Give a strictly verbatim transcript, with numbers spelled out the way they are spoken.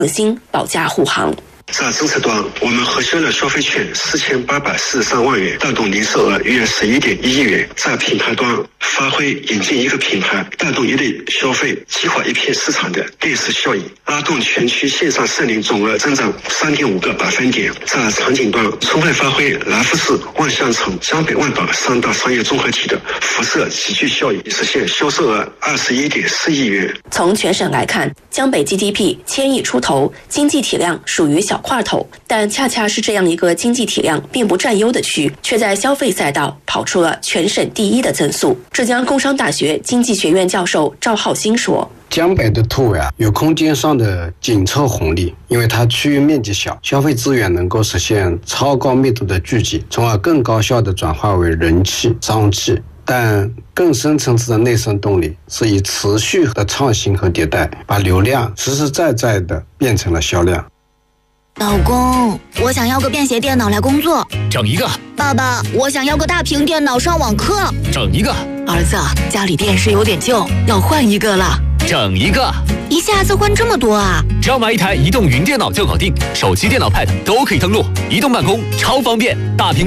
新保驾护航。 在政策端，我们核销了消费券四千八百四十三万元，带动零售额约十一点一亿元。在品牌端，发挥引进一个品牌带动一类消费，激活一片市场的电视效应，拉动全区线上社零总额增长三点五个百分点。在场景端，充分发挥来福士、万象城、江北万达三大商业综合体的辐射集聚效应，实现销售额二十一点四亿元。 从全省来看，江北 G D P 千亿出头，经济体量属于小块头，但恰恰是这样一个经济体量并不占优的区，却在消费赛道跑出了全省第一的增速。浙江工商大学经济学院教授赵浩新说， 江北的突围啊，有空间上的紧凑红利，因为它区域面积小，消费资源能够实现超高密度的聚集，从而更高效地转化为人气、商气。但更深层次的内生动力是以持续的创新和迭代，把流量实实在在地变成了销量。 老公，我想要个便携电脑来工作。 整一个。 爸爸，我想要个大屏电脑上网课。 整一个。 儿子，家里电视有点旧，要换一个了。 整一个。 一下子换这么多啊？ 只要买一台移动云电脑就搞定，手机、电脑、Pad 都可以登录，移动办公超方便，大屏。